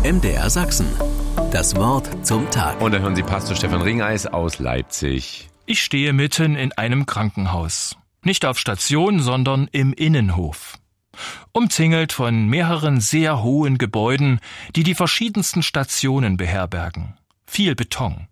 MDR Sachsen. Das Wort zum Tag. Und da hören Sie Pastor Stefan Ringeis aus Leipzig. Ich stehe mitten in einem Krankenhaus. Nicht auf Station, sondern im Innenhof. Umzingelt von mehreren sehr hohen Gebäuden, die die verschiedensten Stationen beherbergen. Viel Beton.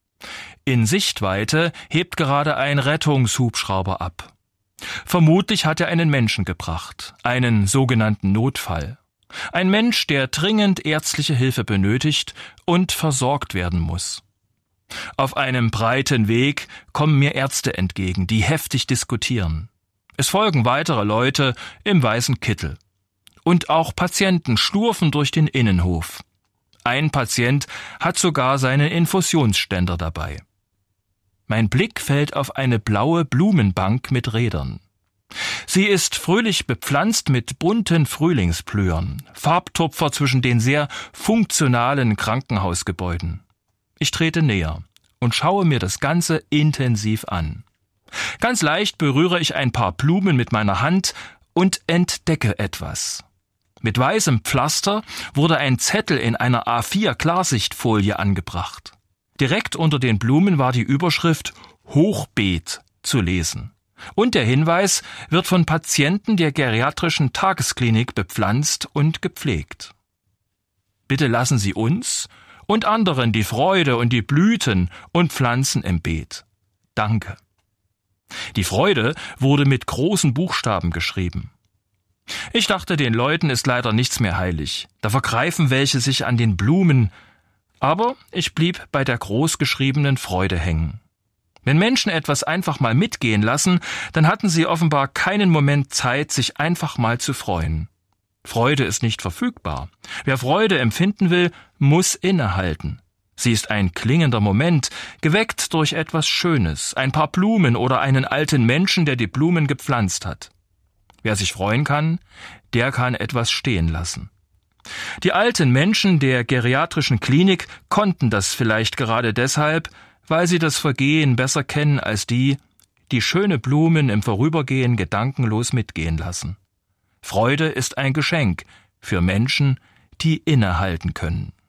In Sichtweite hebt gerade ein Rettungshubschrauber ab. Vermutlich hat er einen Menschen gebracht, einen sogenannten Notfall. Ein Mensch, der dringend ärztliche Hilfe benötigt und versorgt werden muss. Auf einem breiten Weg kommen mir Ärzte entgegen, die heftig diskutieren. Es folgen weitere Leute im weißen Kittel. Und auch Patienten schlurfen durch den Innenhof. Ein Patient hat sogar seinen Infusionsständer dabei. Mein Blick fällt auf eine blaue Blumenbank mit Rädern. Sie ist fröhlich bepflanzt mit bunten Frühlingsblühern, Farbtupfer zwischen den sehr funktionalen Krankenhausgebäuden. Ich trete näher und schaue mir das Ganze intensiv an. Ganz leicht berühre ich ein paar Blumen mit meiner Hand und entdecke etwas. Mit weißem Pflaster wurde ein Zettel in einer A4-Klarsichtfolie angebracht. Direkt unter den Blumen war die Überschrift Hochbeet zu lesen. Und der Hinweis wird von Patienten der geriatrischen Tagesklinik bepflanzt und gepflegt. Bitte lassen Sie uns und anderen die Freude und die Blüten und Pflanzen im Beet. Danke. Die Freude wurde mit großen Buchstaben geschrieben. Ich dachte, den Leuten ist leider nichts mehr heilig. Da vergreifen welche sich an den Blumen. Aber ich blieb bei der großgeschriebenen Freude hängen. Wenn Menschen etwas einfach mal mitgehen lassen, dann hatten sie offenbar keinen Moment Zeit, sich einfach mal zu freuen. Freude ist nicht verfügbar. Wer Freude empfinden will, muss innehalten. Sie ist ein klingender Moment, geweckt durch etwas Schönes, ein paar Blumen oder einen alten Menschen, der die Blumen gepflanzt hat. Wer sich freuen kann, der kann etwas stehen lassen. Die alten Menschen der geriatrischen Klinik konnten das vielleicht gerade deshalb, weil sie das Vergehen besser kennen als die schöne Blumen im Vorübergehen gedankenlos mitgehen lassen. Freude ist ein Geschenk für Menschen, die innehalten können.